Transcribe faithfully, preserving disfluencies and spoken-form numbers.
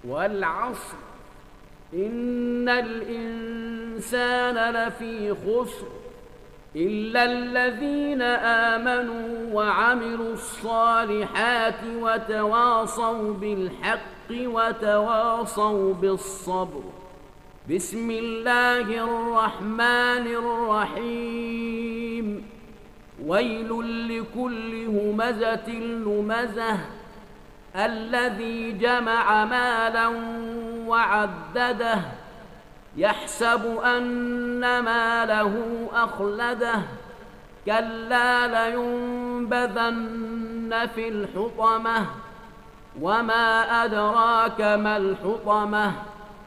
والعصر إن الإنسان لفي خسر إلا الذين آمنوا وعملوا الصالحات وتواصوا بالحق وتواصوا بالصبر. بسم الله الرحمن الرحيم. ويل لكل همزة لمزة الذي جمع مالا وعدده يحسب أن ماله أخلده كلا لينبذن في الحطمة وما أدراك ما الحطمة